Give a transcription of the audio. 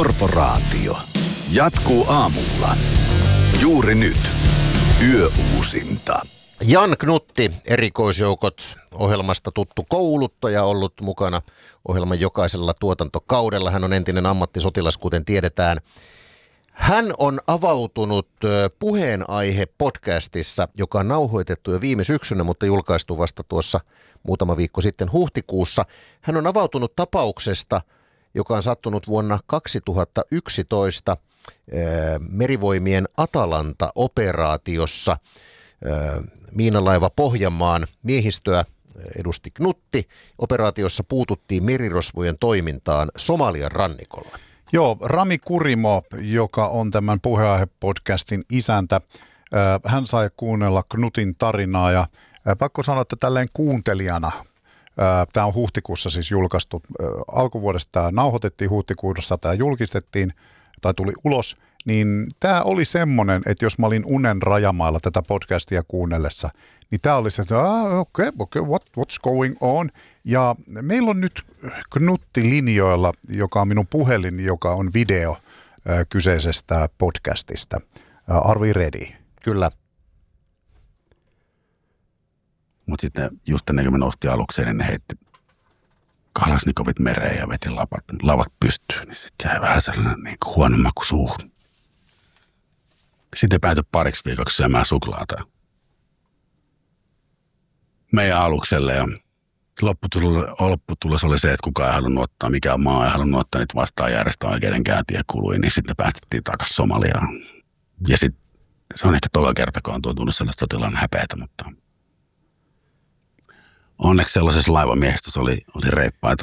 Korporaatio jatkuu aamulla. Juuri nyt. Yöuusinta. Jan Knutti, erikoisjoukot ohjelmasta tuttu kouluttaja, ollut mukana ohjelman jokaisella tuotantokaudella. Hän on entinen ammattisotilas, kuten tiedetään. Hän on avautunut puheenaihe podcastissa, joka on nauhoitettu jo viime syksynä, mutta julkaistu vasta tuossa muutama viikko sitten huhtikuussa. Hän on avautunut tapauksesta, joka on sattunut vuonna 2011 merivoimien Atalanta-operaatiossa. Miinalaiva Pohjanmaan miehistöä edusti Knutti. Operaatiossa puututtiin merirosvojen toimintaan Somalian rannikolla. Joo, Rami Kurimo, joka on tämän puheenaihe-podcastin isäntä, hän sai kuunnella Knutin tarinaa ja pakko sanoa, että tälleen kuuntelijana, tämä on huhtikuussa siis julkaistu, alkuvuodesta tämä nauhoitettiin, huhtikuussa tämä julkistettiin tai tuli ulos, niin tämä oli semmoinen, että jos mä olin unen rajamailla tätä podcastia kuunnellessa, niin tämä oli se, että what's going on? Ja meillä on nyt Knutti linjoilla, joka on minun puhelin, joka on video kyseisestä podcastista. Are we ready? Kyllä. Mutta sitten just ennen kuin me noustiin alukseen, niin ne heitti kalasnikovit mereen ja veti lavat pystyyn. Niin sitten jäi vähän sellainen niin kuin huono maku suuhun. Sitten päätyi pariksi viikoksi syömään suklaata meidän alukselle. Ja lopputulos oli se, että kukaan ei halunnut ottaa, mikään maa ei halunnut ottaa niitä vastaan järjestää oikeudenkäyntiä kului. Niin sitten päästettiin takaisin Somaliaan. Ja sitten se on ehkä toka kerta, kun on tuntunut sellaista sotilaan häpeätä, mutta onneksi sellaisessa laivamiehistössä oli reippaita